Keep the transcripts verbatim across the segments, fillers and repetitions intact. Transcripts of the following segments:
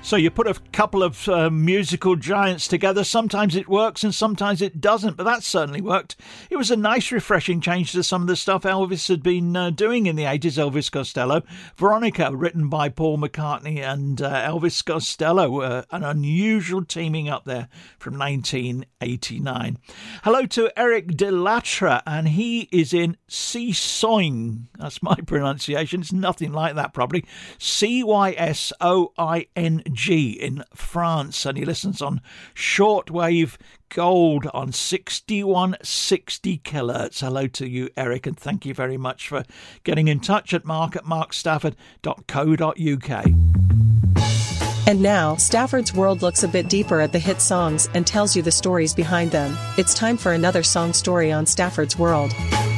So you put a couple of uh, musical giants together. Sometimes it works and sometimes it doesn't, but that certainly worked. It was a nice, refreshing change to some of the stuff Elvis had been uh, doing in the eighties, Elvis Costello. Veronica, written by Paul McCartney and uh, Elvis Costello, uh, an unusual teaming up there from nineteen eighty-nine. Hello to Eric Delatra, and he is in Cysoing. That's my pronunciation. It's nothing like that, probably. C Y S O I N G in France, and he listens on shortwave gold on sixty-one sixty kilohertz. Hello to you, Eric, and thank you very much for getting in touch at mark at mark stafford dot co dot uk. And now, Stafford's World looks a bit deeper at the hit songs and tells you the stories behind them. It's time for another song story on Stafford's World.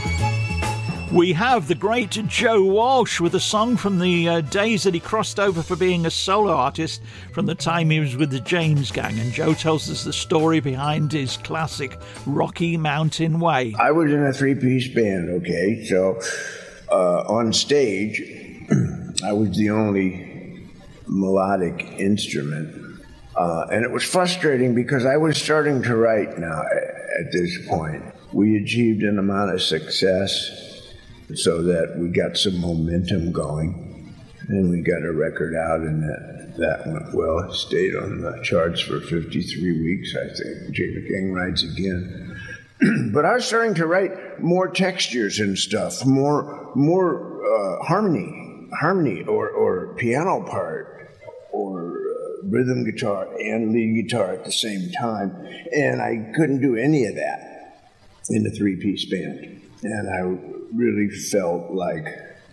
We have the great Joe Walsh with a song from the uh, days that he crossed over for being a solo artist from the time he was with the James Gang. And Joe tells us the story behind his classic Rocky Mountain Way. I was in a three-piece band, okay? So uh, on stage, I was the only melodic instrument. Uh, and it was frustrating because I was starting to write now at this point. We achieved an amount of success so that we got some momentum going, and we got a record out, and that, that went well. It stayed on the charts for fifty-three weeks, I think. Jay McCang Rides Again. But I was starting to write more textures and stuff, more more uh, harmony, harmony, or, or piano part, or uh, rhythm guitar and lead guitar at the same time, and I couldn't do any of that in the three-piece band, and I really felt like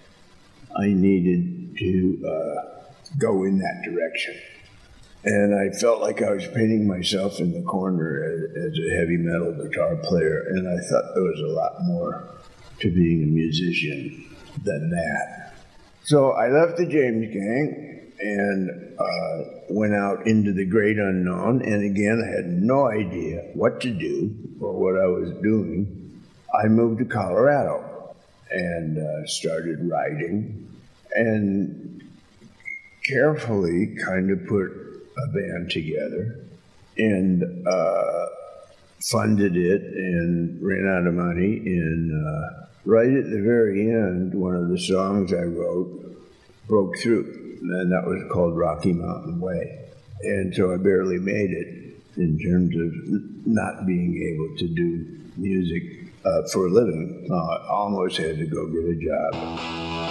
I needed to uh, go in that direction. And I felt like I was painting myself in the corner as, as a heavy metal guitar player, and I thought there was a lot more to being a musician than that. So I left the James Gang and uh, went out into the great unknown, and again, I had no idea what to do or what I was doing. I moved to Colorado and uh, started writing and carefully kind of put a band together and uh, funded it and ran out of money. And uh, right at the very end, one of the songs I wrote broke through, and that was called Rocky Mountain Way. And so I barely made it in terms of not being able to do music Uh, for a living. Uh, I almost had to go get a job.